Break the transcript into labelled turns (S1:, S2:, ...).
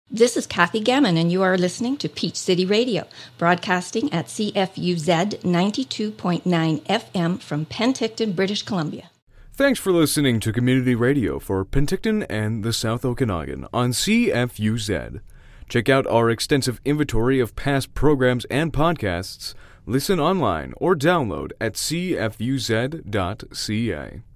S1: This is Kathy Gammon, and you are listening to Peach City Radio, broadcasting at CFUZ 92.9 FM from Penticton, British Columbia.
S2: Thanks for listening to Community Radio for Penticton and the South Okanagan on CFUZ. Check out our extensive inventory of past programs and podcasts. Listen online or download at cfuz.ca.